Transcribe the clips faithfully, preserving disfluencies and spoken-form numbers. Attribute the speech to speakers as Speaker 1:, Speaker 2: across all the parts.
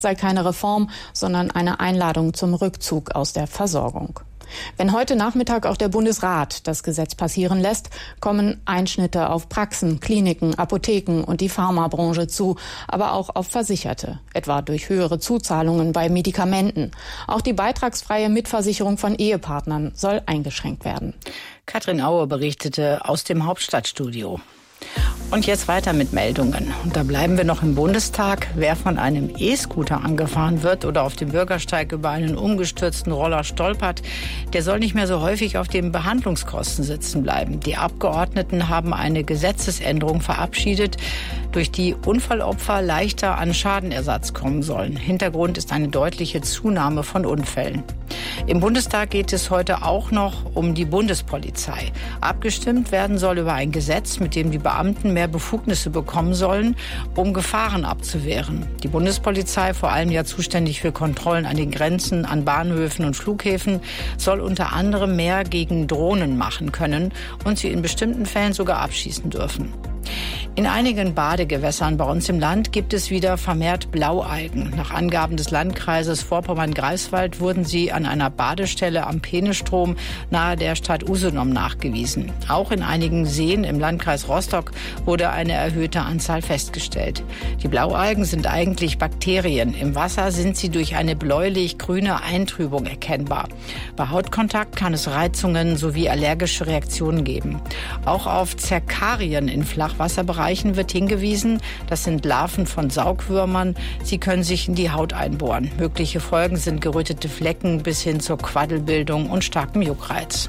Speaker 1: sei keine Reform, sondern eine Einladung zum Rückzug aus der Versorgung. Wenn heute Nachmittag auch der Bundesrat das Gesetz passieren lässt, kommen Einschnitte auf Praxen, Kliniken, Apotheken und die Pharmabranche zu, aber auch auf Versicherte, etwa durch höhere Zuzahlungen bei Medikamenten. Auch die beitragsfreie Mitversicherung von Ehepartnern soll eingeschränkt werden.
Speaker 2: Katrin Aue berichtete aus dem Hauptstadtstudio. Und jetzt weiter mit Meldungen. Und da bleiben wir noch im Bundestag. Wer von einem E-Scooter angefahren wird oder auf dem Bürgersteig über einen umgestürzten Roller stolpert, der soll nicht mehr so häufig auf den Behandlungskosten sitzen bleiben. Die Abgeordneten haben eine Gesetzesänderung verabschiedet, durch die Unfallopfer leichter an Schadenersatz kommen sollen. Hintergrund ist eine deutliche Zunahme von Unfällen. Im Bundestag geht es heute auch noch um die Bundespolizei. Abgestimmt werden soll über ein Gesetz, mit dem die Beamten mehr Befugnisse bekommen sollen, um Gefahren abzuwehren. Die Bundespolizei, vor allem ja zuständig für Kontrollen an den Grenzen, an Bahnhöfen und Flughäfen, soll unter anderem mehr gegen Drohnen machen können und sie in bestimmten Fällen sogar abschießen dürfen. In einigen Badegewässern bei uns im Land gibt es wieder vermehrt Blaualgen. Nach Angaben des Landkreises Vorpommern-Greifswald wurden sie an einer Badestelle am Peenestrom nahe der Stadt Usedom nachgewiesen. Auch in einigen Seen im Landkreis Rostock wurde eine erhöhte Anzahl festgestellt. Die Blaualgen sind eigentlich Bakterien. Im Wasser sind sie durch eine bläulich-grüne Eintrübung erkennbar. Bei Hautkontakt kann es Reizungen sowie allergische Reaktionen geben. Auch auf Zerkarien in Flachwasserbereichen wird hingewiesen. Das sind Larven von Saugwürmern. Sie können sich in die Haut einbohren. Mögliche Folgen sind gerötete Flecken bis hin zur Quaddelbildung und starkem Juckreiz.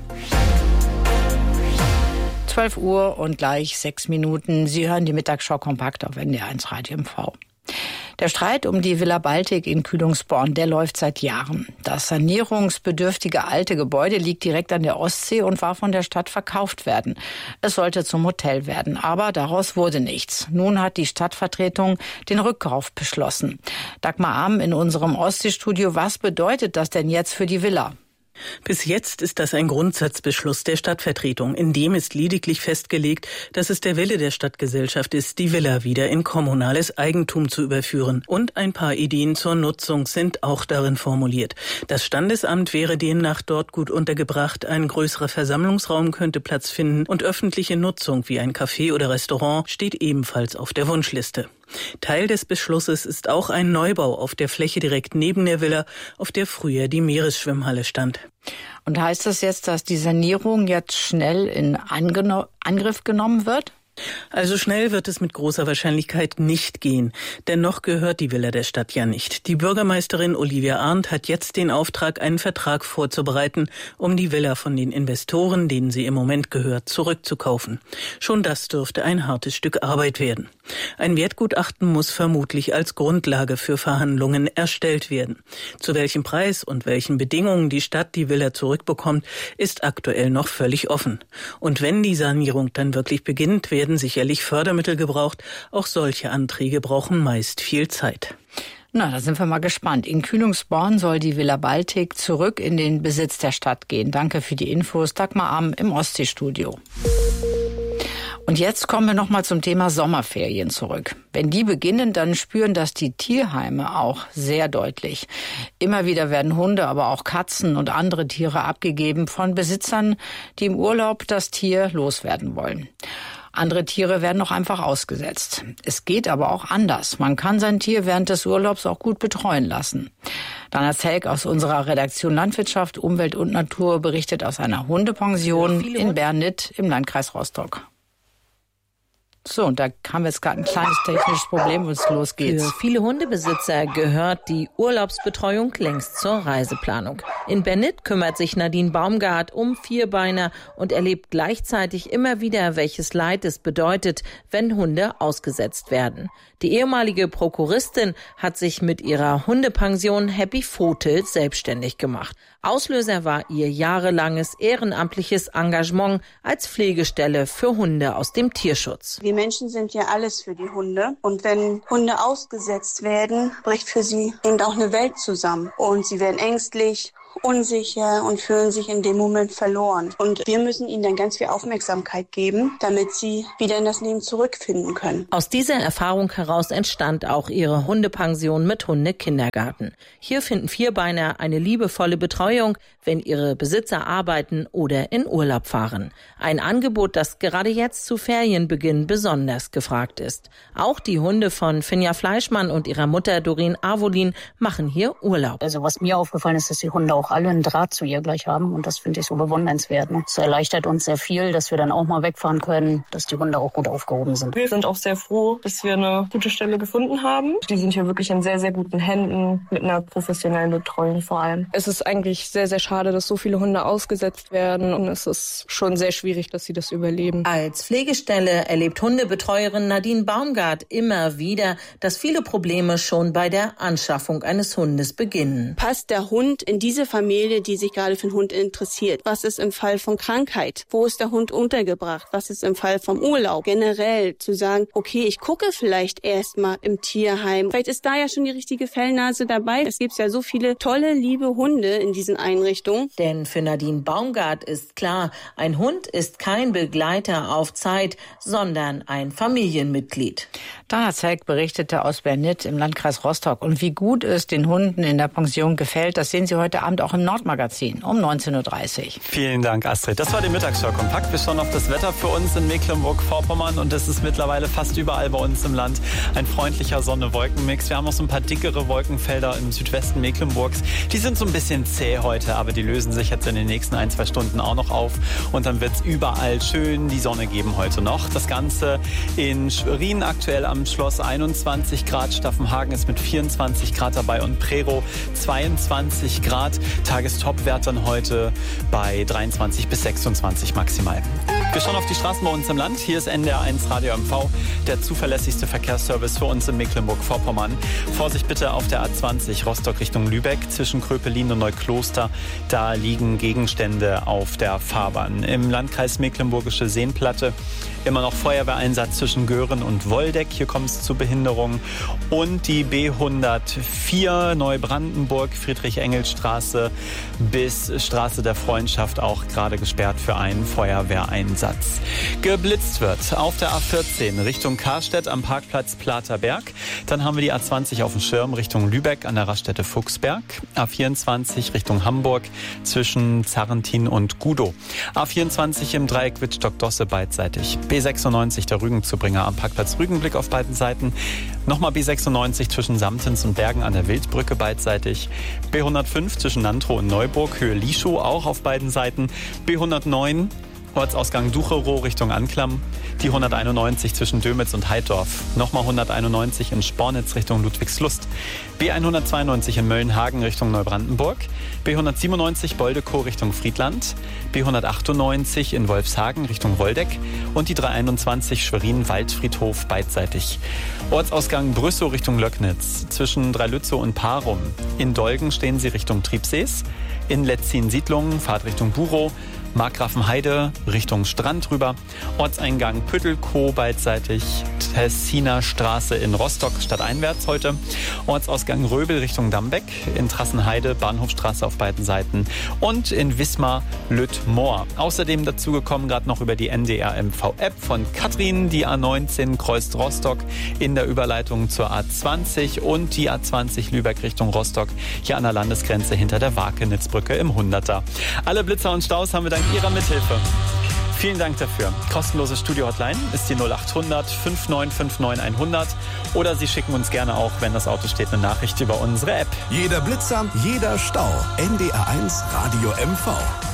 Speaker 2: zwölf Uhr und gleich sechs Minuten. Sie hören die Mittagsschau kompakt auf N D R eins Radio M V. Der Streit um die Villa Baltic in Kühlungsborn, der läuft seit Jahren. Das sanierungsbedürftige alte Gebäude liegt direkt an der Ostsee und war von der Stadt verkauft werden. Es sollte zum Hotel werden, aber daraus wurde nichts. Nun hat die Stadtvertretung den Rückkauf beschlossen. Dagmar Ahm in unserem Ostseestudio, was bedeutet das denn jetzt für die Villa?
Speaker 3: Bis jetzt ist das ein Grundsatzbeschluss der Stadtvertretung. In dem ist lediglich festgelegt, dass es der Wille der Stadtgesellschaft ist, die Villa wieder in kommunales Eigentum zu überführen. Und ein paar Ideen zur Nutzung sind auch darin formuliert. Das Standesamt wäre demnach dort gut untergebracht, ein größerer Versammlungsraum könnte Platz finden und öffentliche Nutzung wie ein Café oder Restaurant steht ebenfalls auf der Wunschliste. Teil des Beschlusses ist auch ein Neubau auf der Fläche direkt neben der Villa, auf der früher die Meeresschwimmhalle stand.
Speaker 2: Und heißt das jetzt, dass die Sanierung jetzt schnell in Angeno- Angriff genommen wird?
Speaker 3: Also schnell wird es mit großer Wahrscheinlichkeit nicht gehen. Denn noch gehört die Villa der Stadt ja nicht. Die Bürgermeisterin Olivia Arndt hat jetzt den Auftrag, einen Vertrag vorzubereiten, um die Villa von den Investoren, denen sie im Moment gehört, zurückzukaufen. Schon das dürfte ein hartes Stück Arbeit werden. Ein Wertgutachten muss vermutlich als Grundlage für Verhandlungen erstellt werden. Zu welchem Preis und welchen Bedingungen die Stadt die Villa zurückbekommt, ist aktuell noch völlig offen. Und wenn die Sanierung dann wirklich beginnt, werden sicherlich Fördermittel gebraucht. Auch solche Anträge brauchen meist viel Zeit.
Speaker 2: Na, da sind wir mal gespannt. In Kühlungsborn soll die Villa Baltic zurück in den Besitz der Stadt gehen. Danke für die Infos. Dagmar Ahm im Ostseestudio. Und jetzt kommen wir noch mal zum Thema Sommerferien zurück. Wenn die beginnen, dann spüren das die Tierheime auch sehr deutlich. Immer wieder werden Hunde, aber auch Katzen und andere Tiere abgegeben von Besitzern, die im Urlaub das Tier loswerden wollen. Andere Tiere werden auch einfach ausgesetzt. Es geht aber auch anders. Man kann sein Tier während des Urlaubs auch gut betreuen lassen. Dana Zelk aus unserer Redaktion Landwirtschaft, Umwelt und Natur berichtet aus einer Hundepension in Bernit im Landkreis Rostock. So, und da haben wir jetzt gerade ein kleines technisches Problem und los geht's.
Speaker 4: Für viele Hundebesitzer gehört die Urlaubsbetreuung längst zur Reiseplanung. In Bernit kümmert sich Nadine Baumgart um Vierbeiner und erlebt gleichzeitig immer wieder, welches Leid es bedeutet, wenn Hunde ausgesetzt werden. Die ehemalige Prokuristin hat sich mit ihrer Hundepension Happy Pfote selbstständig gemacht. Auslöser war ihr jahrelanges ehrenamtliches Engagement als Pflegestelle für Hunde aus dem Tierschutz.
Speaker 5: Wir Menschen sind ja alles für die Hunde. Und wenn Hunde ausgesetzt werden, bricht für sie eben auch eine Welt zusammen. Und sie werden ängstlich unsicher und fühlen sich in dem Moment verloren. Und wir müssen ihnen dann ganz viel Aufmerksamkeit geben, damit sie wieder in das Leben zurückfinden können.
Speaker 4: Aus dieser Erfahrung heraus entstand auch ihre Hundepension mit Hundekindergarten. Hier finden Vierbeiner eine liebevolle Betreuung, wenn ihre Besitzer arbeiten oder in Urlaub fahren. Ein Angebot, das gerade jetzt zu Ferienbeginn besonders gefragt ist. Auch die Hunde von Finja Fleischmann und ihrer Mutter Doreen Avolin machen hier Urlaub.
Speaker 6: Also was mir aufgefallen ist, dass die Hunde auch alle einen Draht zu ihr gleich haben und das finde ich so bewundernswert. Ne? Das erleichtert uns sehr viel, dass wir dann auch mal wegfahren können, dass die Hunde auch gut aufgehoben sind.
Speaker 7: Wir sind auch sehr froh, dass wir eine gute Stelle gefunden haben. Die sind hier wirklich in sehr, sehr guten Händen, mit einer professionellen Betreuung vor allem. Es ist eigentlich sehr, sehr schade, dass so viele Hunde ausgesetzt werden und es ist schon sehr schwierig, dass sie das überleben.
Speaker 4: Als Pflegestelle erlebt Hundebetreuerin Nadine Baumgart immer wieder, dass viele Probleme schon bei der Anschaffung eines Hundes beginnen.
Speaker 8: Passt der Hund in diese Familie, die sich gerade für den Hund interessiert? Was ist im Fall von Krankheit? Wo ist der Hund untergebracht? Was ist im Fall vom Urlaub? Generell zu sagen, okay, ich gucke vielleicht erstmal im Tierheim. Vielleicht ist da ja schon die richtige Fellnase dabei. Es gibt ja so viele tolle, liebe Hunde in diesen Einrichtungen.
Speaker 4: Denn für Nadine Baumgart ist klar, ein Hund ist kein Begleiter auf Zeit, sondern ein Familienmitglied.
Speaker 2: Dana Zelk berichtete aus Bernit im Landkreis Rostock. Und wie gut es den Hunden in der Pension gefällt, das sehen Sie heute Abend auch im Nordmagazin um neunzehn Uhr dreißig.
Speaker 9: Vielen Dank, Astrid. Das war die Mittagsschau-Kompakt. Wir schauen auf das Wetter für uns in Mecklenburg-Vorpommern und es ist mittlerweile fast überall bei uns im Land ein freundlicher Sonne-Wolken-Mix. Wir haben auch so ein paar dickere Wolkenfelder im Südwesten Mecklenburgs. Die sind so ein bisschen zäh heute, aber die lösen sich jetzt in den nächsten ein, zwei Stunden auch noch auf und dann wird es überall schön die Sonne geben heute noch. Das Ganze in Schwerin aktuell am Schloss einundzwanzig Grad, Staffenhagen ist mit vierundzwanzig Grad dabei und Prerow zweiundzwanzig Grad. Tagestopwert dann heute bei dreiundzwanzig bis sechsundzwanzig maximal. Wir schauen auf die Straßen bei uns im Land. Hier ist N D R eins Radio M V, der zuverlässigste Verkehrsservice für uns in Mecklenburg-Vorpommern. Vorsicht bitte auf der A zwanzig Rostock Richtung Lübeck zwischen Kröpelin und Neukloster. Da liegen Gegenstände auf der Fahrbahn. Im Landkreis Mecklenburgische Seenplatte immer noch Feuerwehreinsatz zwischen Göhren und Woldeck. Hier kommt es zu Behinderungen. Und die B hundertvier Neubrandenburg, Friedrich-Engels-Straße bis Straße der Freundschaft auch gerade gesperrt für einen Feuerwehreinsatz. Geblitzt wird auf der A vierzehn Richtung Karstedt am Parkplatz Platerberg. Dann haben wir die A zwanzig auf dem Schirm Richtung Lübeck an der Raststätte Fuchsberg. A vierundzwanzig Richtung Hamburg zwischen Zarrentin und Gudow. A vierundzwanzig im Dreieck Wittstock-Dosse beidseitig. B sechsundneunzig der Rügenzubringer am Parkplatz Rügenblick auf beiden Seiten. Nochmal B sechsundneunzig zwischen Samtens und Bergen an der Wildbrücke beidseitig. B hundertfünf zwischen Nantrow und Neuburg, Höhe Lischow auch auf beiden Seiten. B hundertneun Ortsausgang Ducherow Richtung Anklam. Die hunderteinundneunzig zwischen Dömitz und Heidorf. Nochmal hunderteinundneunzig in Spornitz Richtung Ludwigslust. B hundertzweiundneunzig in Möllenhagen Richtung Neubrandenburg. B hundertsiebenundneunzig Boldekow Richtung Friedland. B hundertachtundneunzig in Wolfshagen Richtung Woldeck. Und die dreihunderteinundzwanzig Schwerin-Waldfriedhof beidseitig. Ortsausgang Brüssow Richtung Löcknitz. Zwischen Dreilützow und Parum. In Dolgen stehen sie Richtung Triebsees. In Letzin-Siedlungen Fahrt Richtung Burow. Markgrafenheide Richtung Strand rüber. Ortseingang Püttelkow beidseitig. Tessiner Straße in Rostock stadteinwärts heute. Ortsausgang Röbel Richtung Dambeck. In Trassenheide Bahnhofstraße auf beiden Seiten. Und in Wismar Lüttmoor. Außerdem dazugekommen gerade noch über die N D R M V-App von Katrin. Die A neunzehn kreuzt Rostock in der Überleitung zur A zwanzig und die A zwanzig Lübeck Richtung Rostock. Hier an der Landesgrenze hinter der Wakenitzbrücke im Hunderter. Alle Blitzer und Staus haben wir dank Ihrer Mithilfe. Vielen Dank dafür. Kostenlose Studio-Hotline ist die null achthundert fünf neun fünf neun hundert oder Sie schicken uns gerne auch, wenn das Auto steht, eine Nachricht über unsere App.
Speaker 10: Jeder Blitzer, jeder Stau. N D R eins Radio M V.